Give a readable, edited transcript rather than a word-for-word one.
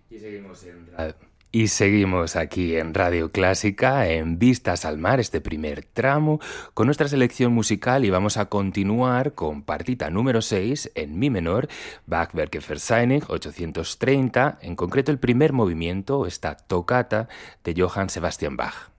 Y seguimos aquí en Radio Clásica, en Vistas al Mar, este primer tramo, con nuestra selección musical y vamos a continuar con partita número 6 en mi menor, Bachwerke Verseinig 830, en concreto el primer movimiento, esta tocata de Johann Sebastian Bach.